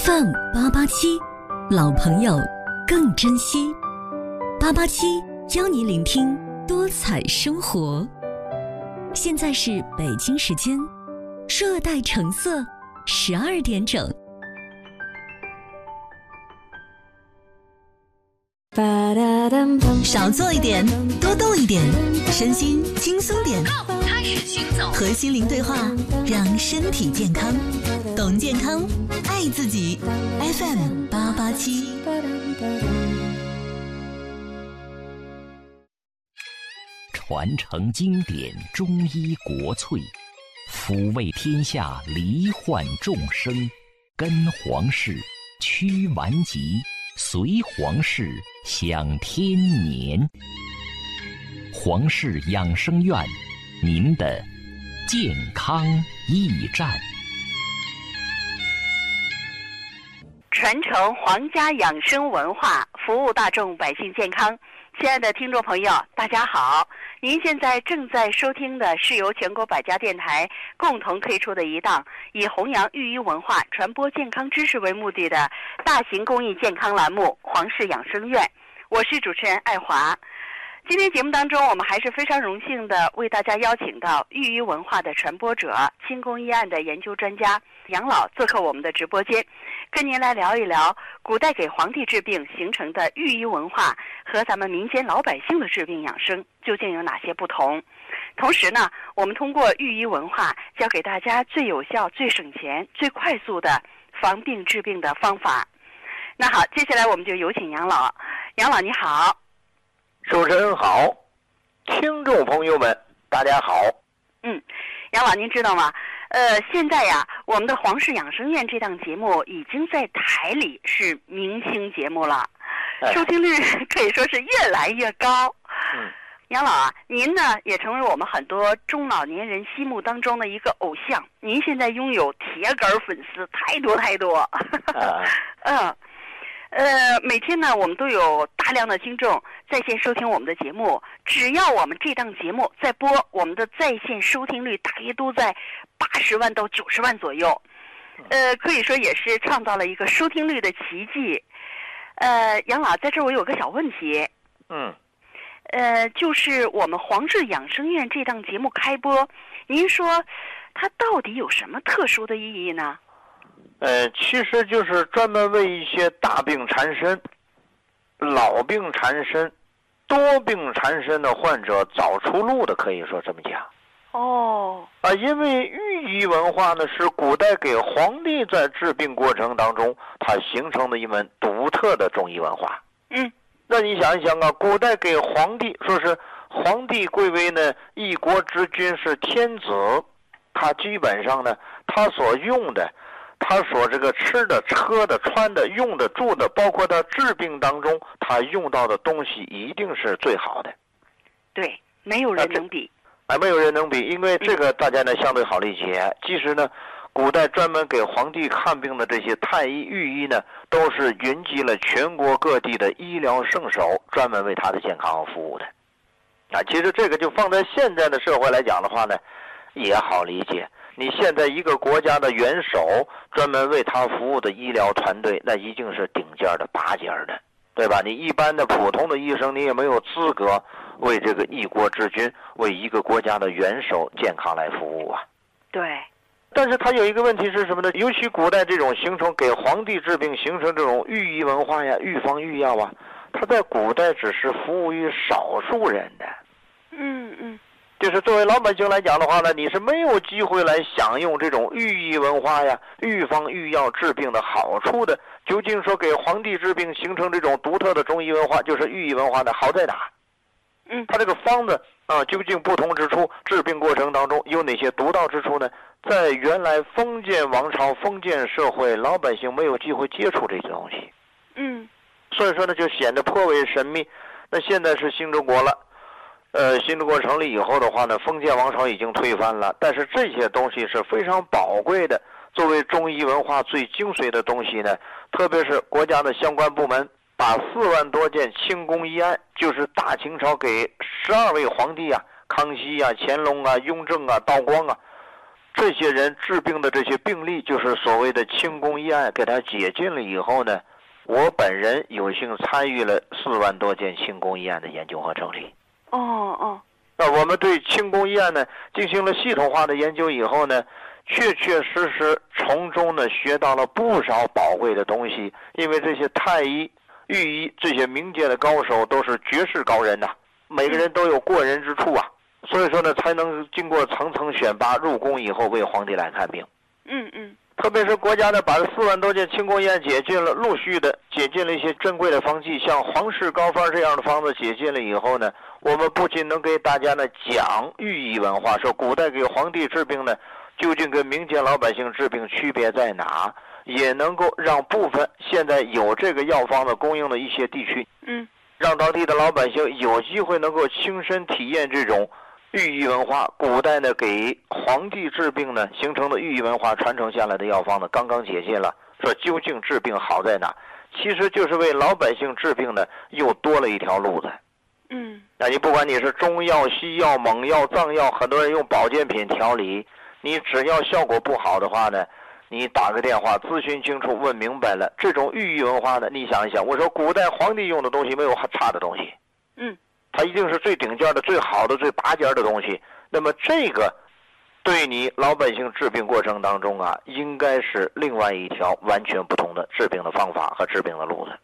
FM 887，老朋友更珍惜。887邀你聆听多彩生活。现在是北京时间热带橙色12点整。少做一点，多动一点，身心轻松点。开始行走，和心灵对话，让身体健康。懂健康，爱自己。FM 887。 传承经典中医国粹，抚慰天下罹患众生，跟皇室驱顽疾，随皇室享天年。皇室养生院，您的健康驿站。 传承皇家养生文化，服务大众百姓健康。亲爱的听众朋友，大家好！您现在正在收听的是由全国百家电台共同推出的一档以弘扬寓医文化、传播健康知识为目的的大型公益健康栏目《皇室养生院》。我是主持人爱华。今天节目当中，我们还是非常荣幸的为大家邀请到寓医文化的传播者、清宫医案的研究专家杨老做客我们的直播间，跟您来聊一聊古代给皇帝治病形成的寓医文化和咱们民间老百姓的治病养生究竟有哪些不同。同时呢，我们通过寓医文化教给大家最有效、最省钱、最快速的防病治病的方法。那好，接下来我们就有请杨老。杨老你好。 主持人好，听众朋友们大家好。 杨老您知道吗？现在呀，我们的皇室养生院这档节目已经在台里是明星节目了，收听率可以说是越来越高。杨老啊，您呢也成为我们很多中老年人心目当中的一个偶像，您现在拥有铁杆粉丝太多。每天呢，我们都有大量的听众在线收听我们的节目。只要我们这档节目在播，我们的在线收听率大约都在80万到90万左右。可以说也是创造了一个收听率的奇迹。杨老，在这儿我有个小问题。就是我们皇室养生院这档节目开播，您说它到底有什么特殊的意义呢？ 其实就是专门为一些大病缠身、老病缠身、多病缠身的患者找出路的，可以说这么讲。因为寓医文化呢是古代给皇帝在治病过程当中它形成的一门独特的中医文化。那你想一想啊，古代给皇帝说是皇帝贵为呢一国之君，是天子，他基本上呢他所用的，他所这个吃的、喝的、穿的、用的、住的，包括他治病当中他用到的东西一定是最好的。 对，没有人能比。 没有人能比，因为这个大家呢相对好理解。其实呢，古代专门给皇帝看病的这些太医、御医呢，都是云集了全国各地的医疗圣手，专门为他的健康服务的。其实这个就放在现在的社会来讲的话呢，也好理解。你现在一个国家的元首专门为他服务的医疗团队，那一定是顶尖的、拔尖的，对吧？你一般的普通的医生，你也没有资格为这个一国之君、为一个国家的元首健康来服务啊。 对。 但是它有一个问题是什么呢？尤其古代这种形成给皇帝治病形成这种寓医文化呀、预防御药啊，它在古代只是服务于少数人的。就是作为老百姓来讲的话呢，你是没有机会来享用这种寓医文化呀、预防御药治病的好处的。究竟说给皇帝治病形成这种独特的中医文化，就是寓医文化的好在哪？它这个方子究竟不同之处，治病过程当中有哪些独到之处呢？在原来封建王朝、封建社会，老百姓没有机会接触这些东西。所以说呢，就显得颇为神秘。那现在是新中国了。新中国成立以后的话呢，封建王朝已经推翻了，但是这些东西是非常宝贵的，作为中医文化最精髓的东西呢，特别是国家的相关部门把4万多件清宫医案，就是大清朝给12位皇帝啊，康熙啊、乾隆啊、雍正啊、道光啊， 这些人治病的这些病例，就是所谓的清宫医案，给他解禁了以后呢，我本人有幸参与了4万多件清宫医案的研究和整理。那我们对清宫医案呢进行了系统化的研究以后呢，确确实实从中呢学到了不少宝贵的东西。因为这些太医、御医这些民间的高手都是绝世高人呐，每个人都有过人之处啊，所以说呢才能经过层层选拔入宫以后为皇帝来看病。特别是国家呢把4万多件清宫医案解禁了，陆续的解禁了一些珍贵的方剂，像皇氏膏方这样的方子解禁了以后呢，我们不仅能给大家呢讲寓医文化，说古代给皇帝治病呢究竟跟民间老百姓治病区别在哪，也能够让部分现在有这个药方的供应的一些地区，让当地的老百姓有机会能够亲身体验这种寓医文化。古代呢给皇帝治病呢形成的寓医文化传承下来的药方呢刚刚解禁了，说究竟治病好在哪，其实就是为老百姓治病呢又多了一条路子。那你不管你是中药、西药、猛药、藏药，很多人用保健品调理，你只要效果不好的话呢，你打个电话咨询清楚问明白了，这种寓医文化呢，你想一想，我说古代皇帝用的东西没有差的东西，它一定是最顶尖的、最好的、最拔尖的东西。那么这个对你老百姓治病过程当中啊，应该是另外一条完全不同的治病的方法和治病的路子。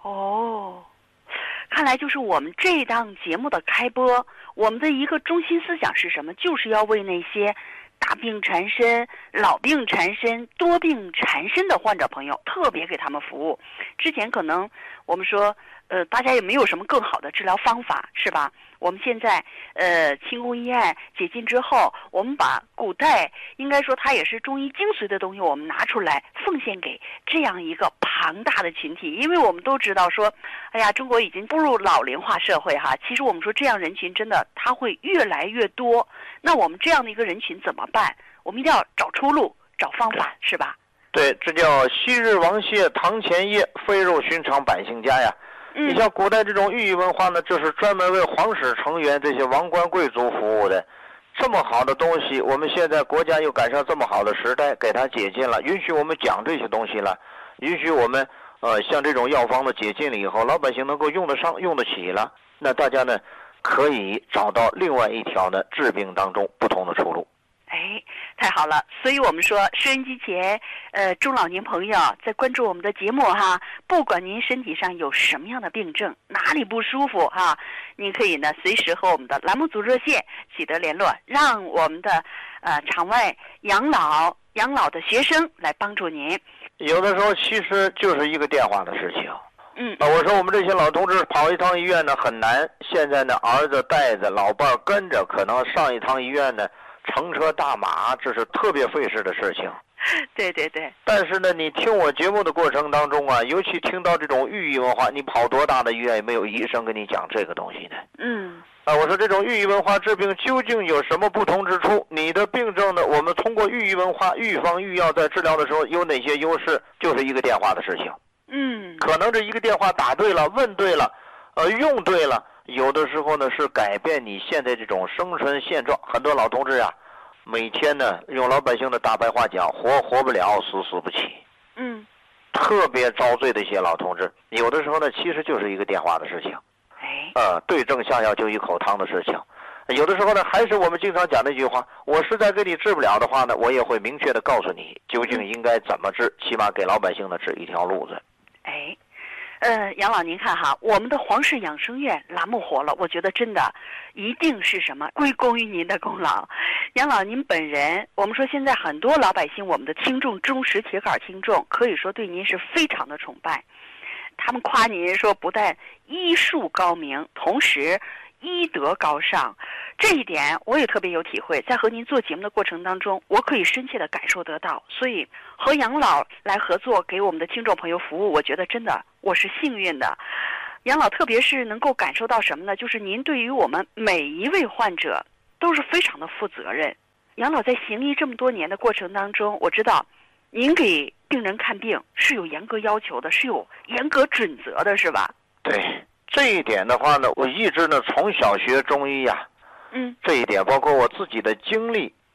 看来就是我们这档节目的开播，我们的一个中心思想是什么？就是要为那些大病缠身、老病缠身、多病缠身的患者朋友特别给他们服务。之前可能我们说大家也没有什么更好的治疗方法，是吧？我们现在清宫医案解禁之后，我们把古代应该说它也是中医精髓的东西，我们拿出来奉献给这样一个庞大的群体。因为我们都知道说，哎呀，中国已经步入老龄化社会哈。其实我们说这样人群真的他会越来越多，那我们这样的一个人群怎么办？我们一定要找出路、找方法，是吧？ 对，这叫昔日王谢堂前叶，飞入寻常百姓家呀。你像古代这种寓医文化呢，就是专门为皇室成员这些王冠贵族服务的。这么好的东西，我们现在国家又赶上这么好的时代，给它解禁了，允许我们讲这些东西了，允许我们像这种药方的解禁了以后，老百姓能够用得上、用得起了，那大家呢可以找到另外一条呢治病当中不同的出路。 太好了，所以我们说收音机前中老年朋友在关注我们的节目哈，不管您身体上有什么样的病症，哪里不舒服哈，您可以呢随时和我们的栏目组热线取得联络，让我们的场外养老的学生来帮助您。 有的时候其实就是一个电话的事情。我说我们这些老同志跑一趟医院呢很难，现在呢儿子带着老伴跟着，可能上一趟医院呢乘车大马，这是特别费事的事情。 对。 但是呢，你听我节目的过程当中啊，尤其听到这种寓医文化，你跑多大的医院也没有医生跟你讲这个东西呢。我说这种寓医文化治病究竟有什么不同之处？你的病症呢，我们通过寓医文化、预方预药在治疗的时候有哪些优势？就是一个电话的事情。可能这一个电话打对了、问对了、用对了。有的时候呢是改变你现在这种生存现状。很多老同志啊，每天呢用老百姓的大白话讲，活不了，死不起。特别遭罪的一些老同志，有的时候呢其实就是一个电话的事情。对症下药就一口汤的事情。有的时候呢还是我们经常讲那句话，我实在给你治不了的话呢，我也会明确的告诉你究竟应该怎么治，起码给老百姓呢指一条路子。 杨老您看哈，我们的皇室养生院栏目火了，我觉得真的一定是什么归功于您的功劳。杨老您本人，我们说现在很多老百姓，我们的听众忠实铁杆听众，可以说对您是非常的崇拜。他们夸您说不但医术高明，同时医德高尚，这一点我也特别有体会。在和您做节目的过程当中，我可以深切的感受得到。所以和杨老来合作，给我们的听众朋友服务，我觉得真的我是幸运的。杨老特别是能够感受到什么呢？就是您对于我们每一位患者都是非常的负责任。杨老在行医这么多年的过程当中，我知道您给病人看病是有严格要求的，是有严格准则的，是吧？ 对，这一点的话呢，我一直呢从小学中医呀，这一点包括我自己的经历，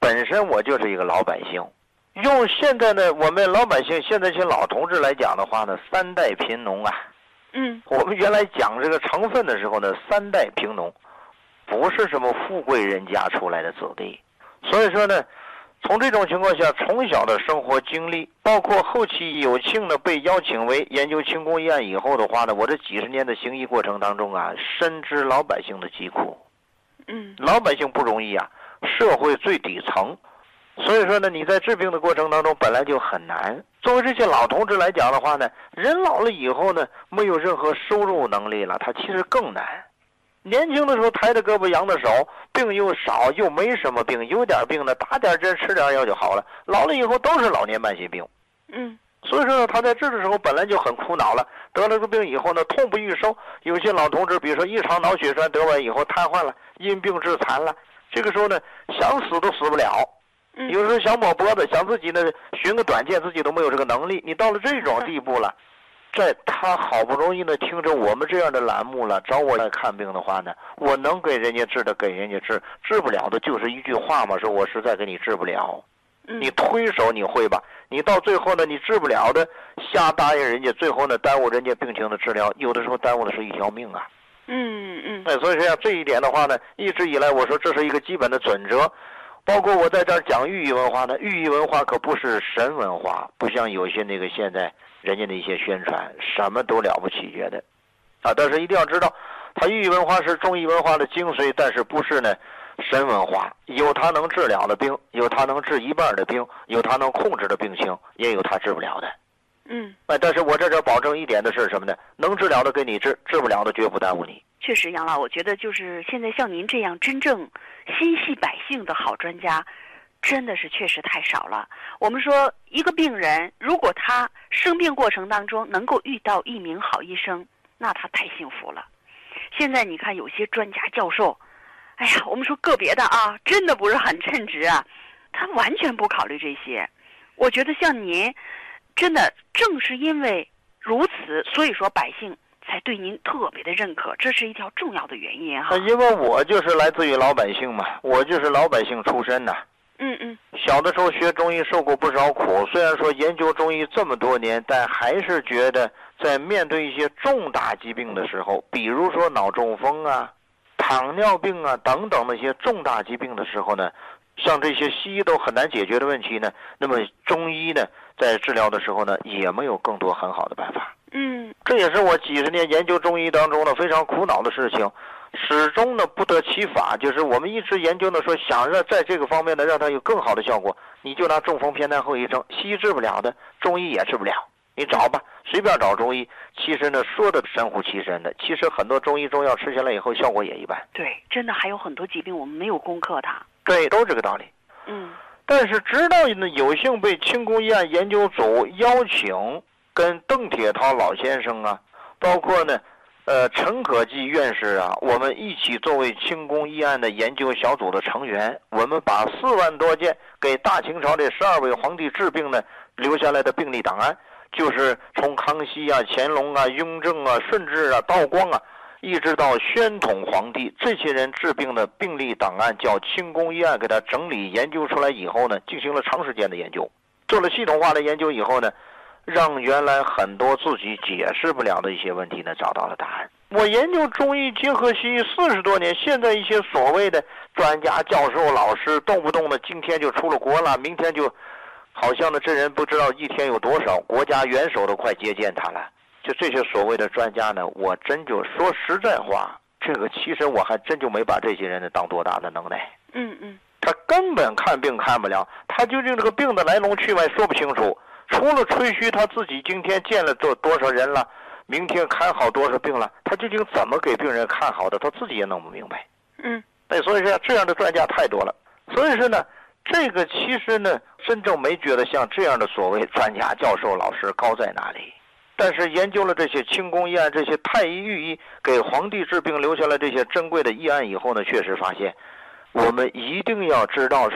本身我就是一个老百姓。用现在呢，我们老百姓现在些老同志来讲的话呢，3代贫农啊。我们原来讲这个成分的时候呢，3代贫农，不是什么富贵人家出来的子弟。所以说呢，从这种情况下，从小的生活经历，包括后期有幸的被邀请为研究清宫议案以后的话呢，我这几十年的行医过程当中啊，深知老百姓的疾苦。老百姓不容易啊，社会最底层。所以说呢，你在治病的过程当中本来就很难。作为这些老同志来讲的话呢，人老了以后呢，没有任何收入能力了，他其实更难。年轻的时候抬着胳膊扬着手，病又少又没什么病，有点病呢打点针吃点药就好了。老了以后都是老年慢性病。所以说呢，他在治的时候本来就很苦恼了，得了这个病以后呢，痛不欲生。有些老同志，比如说一场脑血栓得完以后瘫痪了，因病致残了，这个时候呢，想死都死不了。有时候想抹脖子，想自己呢寻个短见，自己都没有这个能力。你到了这种地步了，在他好不容易呢听着我们这样的栏目了，找我来看病的话呢，我能给人家治的给人家治，治不了的就是一句话嘛，说我实在给你治不了。你推手你会吧，你到最后呢，你治不了的瞎答应人家，最后呢耽误人家病情的治疗，有的时候耽误的是一条命啊。所以说这一点的话呢，一直以来我说这是一个基本的准则。包括我在这儿讲寓意文化呢，寓意文化可不是神文化，不像有些那个现在人家的一些宣传什么都了不起觉得啊，但是一定要知道，它寓意文化是中医文化的精髓，但是不是呢神文化，有它能治疗的病，有它能治一半的病，有它能控制的病情，也有它治不了的。但是我这保证一点的是什么呢？能治疗的给你治，治不了的绝不耽误你。 确实，杨老，我觉得就是现在像您这样真正心系百姓的好专家，真的是确实太少了。我们说一个病人，如果他生病过程当中能够遇到一名好医生，那他太幸福了。现在你看有些专家教授，哎呀，我们说个别的啊，真的不是很称职啊，他完全不考虑这些。我觉得像您，真的正是因为如此，所以说百姓才对您特别的认可，这是一条重要的原因哈。 因为我就是来自于老百姓嘛，我就是老百姓出身呐。小的时候学中医受过不少苦，虽然说研究中医这么多年，但还是觉得在面对一些重大疾病的时候，比如说脑中风啊、糖尿病啊等等那些重大疾病的时候呢，像这些西医都很难解决的问题呢，那么中医呢在治疗的时候呢，也没有更多很好的办法。这也是我几十年研究中医当中呢非常苦恼的事情，始终呢不得其法。就是我们一直研究呢说，想让在这个方面呢让它有更好的效果，你就拿中风偏瘫后遗症，西医治不了的，中医也治不了。你找吧，随便找中医，其实呢说的神乎其神的，其实很多中医中药吃下来以后效果也一般。 对，真的还有很多疾病我们没有攻克它。 对，都这个道理。但是直到呢有幸被清宫议案研究组邀请，跟邓铁涛老先生啊，包括呢陈可季院士啊，我们一起作为清宫议案的研究小组的成员，我们把4万多件给大清朝这12位皇帝治病呢留下来的病历档案，就是从康熙啊、乾隆啊、雍正啊、顺治啊、道光啊，一直到宣统皇帝，这些人治病的病历档案叫清宫议案给他整理研究出来以后呢，进行了长时间的研究，做了系统化的研究以后呢，让原来很多自己解释不了的一些问题呢找到了答案。我研究中医结合西医40多年，现在一些所谓的专家教授老师动不动的今天就出了国了，明天就好像呢这人不知道一天有多少国家元首都快接见他了。就这些所谓的专家呢，我真就说实在话，这个其实我还真就没把这些人呢当多大的能耐。他根本看病看不了，他究竟这个病的来龙去脉说不清楚，除了吹嘘他自己今天见了多少人了，明天看好多少病了，他究竟怎么给病人看好的，他自己也弄不明白。所以说这样的专家太多了。所以说呢，这个其实呢，真正没觉得像这样的所谓专家教授老师高在哪里。但是研究了这些清宫议案，这些太医御医给皇帝治病留下来这些珍贵的议案以后呢，确实发现我们一定要知道